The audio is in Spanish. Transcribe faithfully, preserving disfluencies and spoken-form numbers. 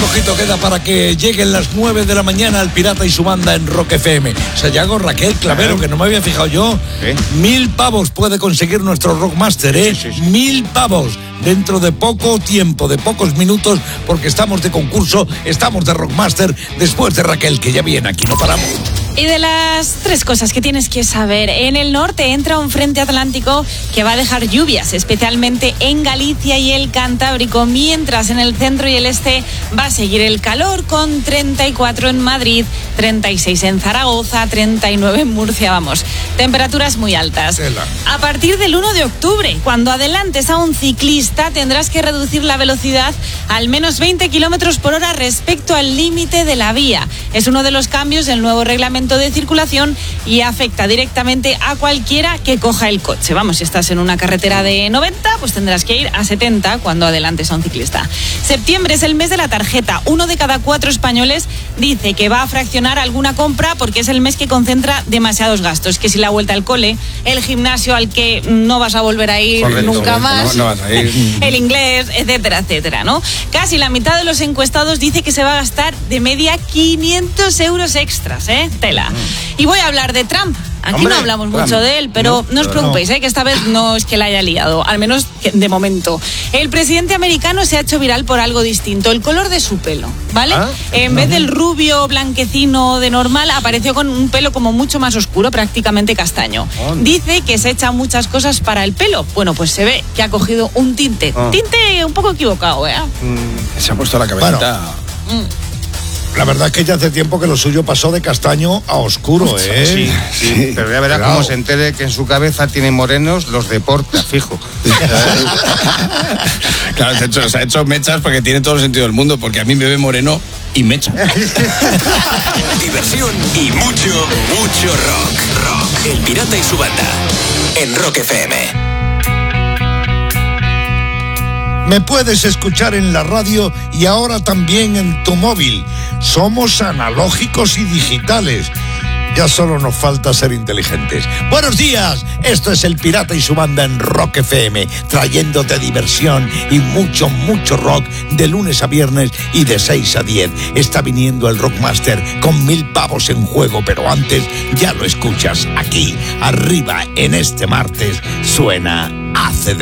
poquito queda para que lleguen las nueve de la mañana al Pirata y su banda en Rock F M. Sayago, Raquel, Clavero, que no me había fijado yo. ¿Eh? Mil pavos puede conseguir nuestro Rockmaster, ¿eh? Sí, sí, sí. Mil pavos. Dentro de poco tiempo, de pocos minutos, porque estamos de concurso, estamos de Rockmaster, después de Raquel, que ya viene aquí, no paramos. Y de las tres cosas que tienes que saber, en el norte entra un frente atlántico que va a dejar lluvias, especialmente en Galicia y el Cantábrico, mientras en el centro y el este va a seguir el calor, con treinta y cuatro en Madrid, treinta y seis en Zaragoza, treinta y nueve en Murcia, vamos, temperaturas muy altas. A partir del uno de octubre, cuando adelantes a un ciclista, tendrás que reducir la velocidad al menos veinte kilómetros por hora respecto al límite de la vía. Es uno de los cambios del nuevo reglamento de circulación y afecta directamente a cualquiera que coja el coche. Vamos, si estás en una carretera de noventa, pues tendrás que ir a setenta cuando adelantes a un ciclista. Septiembre es el mes de la tarjeta. Uno de cada cuatro españoles dice que va a fraccionar alguna compra porque es el mes que concentra demasiados gastos. Que si la vuelta al cole, el gimnasio al que no vas a volver a ir Correcto, nunca más, no, no vas a ir. El inglés, etcétera, etcétera, ¿no? Casi la mitad de los encuestados dice que se va a gastar de media quinientos euros extras, ¿eh? Tela. Y voy a hablar de Trump. Aquí Hombre, no hablamos mucho Trump. de él, pero no, no os preocupéis, no. ¿eh? que esta vez no es que la haya liado, al menos de momento. El presidente americano se ha hecho viral por algo distinto, el color de su pelo, ¿vale? ¿Ah? En vez del rubio blanquecino de normal, apareció con un pelo como mucho más oscuro, prácticamente castaño. Oh. Dice que se echa muchas cosas para el pelo. Bueno, pues se ve que ha cogido un tinte, oh. tinte un poco equivocado, ¿eh? Mm, se ha puesto la cabecita. Bueno. Mm. La verdad es que ya hace tiempo que lo suyo pasó de castaño a oscuro, ¿eh? Sí, sí, sí. Pero ya verá cómo se entere que en su cabeza tiene morenos, los deporta, fijo. Claro, se ha, hecho, se ha hecho mechas porque tiene todo el sentido del mundo, porque a mí me ve moreno y mecha. Diversión y mucho, mucho rock. Rock. El Pirata y su banda en Rock F M. Me puedes escuchar en la radio y ahora también en tu móvil. Somos analógicos y digitales. Ya solo nos falta ser inteligentes. Buenos días, esto es El Pirata y su banda en Rock F M, trayéndote diversión y mucho, mucho rock de lunes a viernes y de seis a diez. Está viniendo el Rockmaster con mil pavos en juego, pero antes ya lo escuchas aquí, arriba, en este martes, suena A C D C.